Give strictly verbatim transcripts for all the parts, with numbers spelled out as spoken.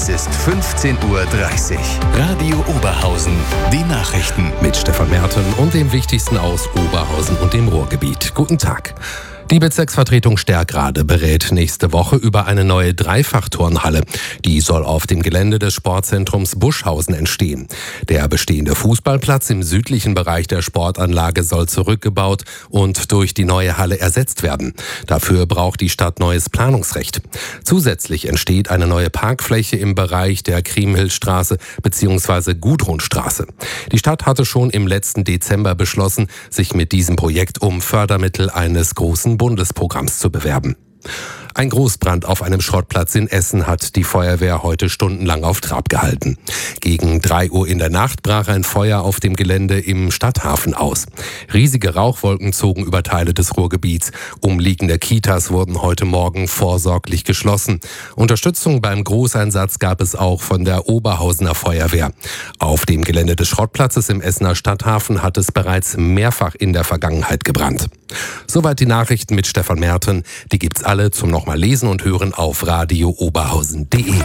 Es ist fünfzehn Uhr dreißig. Radio Oberhausen. Die Nachrichten. Mit Stefan Merten und dem Wichtigsten aus Oberhausen und dem Ruhrgebiet. Guten Tag. Die Bezirksvertretung Stärkrade berät nächste Woche über eine neue Dreifachturnhalle. Die soll auf dem Gelände des Sportzentrums Buschhausen entstehen. Der bestehende Fußballplatz im südlichen Bereich der Sportanlage soll zurückgebaut und durch die neue Halle ersetzt werden. Dafür braucht die Stadt neues Planungsrecht. Zusätzlich entsteht eine neue Parkfläche im Bereich der Kriemhildstraße bzw. Gudrunstraße. Die Stadt hatte schon im letzten Dezember beschlossen, sich mit diesem Projekt um Fördermittel eines großen Bundesprogramms zu bewerben. Ein Großbrand auf einem Schrottplatz in Essen hat die Feuerwehr heute stundenlang auf Trab gehalten. Gegen drei Uhr in der Nacht brach ein Feuer auf dem Gelände im Stadthafen aus. Riesige Rauchwolken zogen über Teile des Ruhrgebiets. Umliegende Kitas wurden heute Morgen vorsorglich geschlossen. Unterstützung beim Großeinsatz gab es auch von der Oberhausener Feuerwehr. Auf dem Gelände des Schrottplatzes im Essener Stadthafen hat es bereits mehrfach in der Vergangenheit gebrannt. Soweit die Nachrichten mit Stefan Merten. Die gibt's alle zum nochmal lesen und hören auf radio oberhausen punkt de.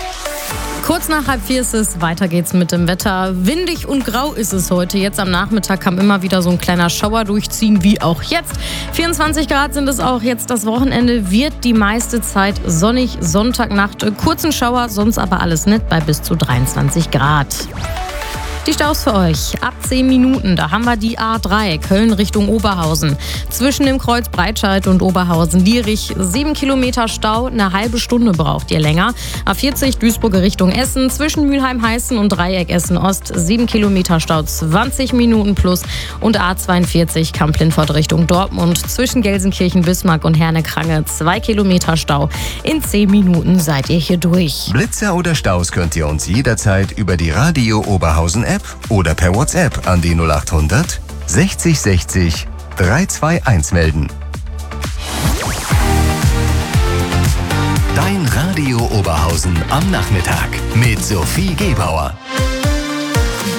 Kurz nach halb vier ist es, weiter geht's mit dem Wetter. Windig und grau ist es heute. Jetzt am Nachmittag kann immer wieder so ein kleiner Schauer durchziehen, wie auch jetzt. vierundzwanzig Grad sind es auch jetzt. Das Wochenende wird die meiste Zeit sonnig. Sonntagnacht kurzen Schauer, sonst aber alles nett bei bis zu dreiundzwanzig Grad. Die Staus für euch. Ab zehn Minuten, da haben wir die A drei, Köln Richtung Oberhausen. Zwischen dem Kreuz Breitscheid und Oberhausen-Lierich sieben Kilometer Stau, eine halbe Stunde braucht ihr länger. A vierzig, Duisburg Richtung Essen, zwischen Mülheim-Heißen und Dreieck Essen-Ost sieben Kilometer Stau, zwanzig Minuten plus. Und A zweiundvierzig, Kamp-Lindfort Richtung Dortmund, zwischen Gelsenkirchen-Bismarck und Herne-Krange zwei Kilometer Stau. In zehn Minuten seid ihr hier durch. Blitzer oder Staus könnt ihr uns jederzeit über die Radio Oberhausen App oder per WhatsApp an die null acht hundert sechzig sechzig dreihundertzweiundundzwanzig melden. Dein Radio Oberhausen am Nachmittag mit Sophie Gebauer.